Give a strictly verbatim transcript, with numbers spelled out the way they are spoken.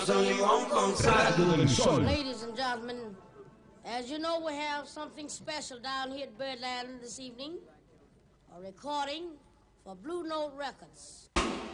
Radio del Sol. Ladies and gentlemen, as you know, we have something special down here at Birdland this evening. A recording for Blue Note Records.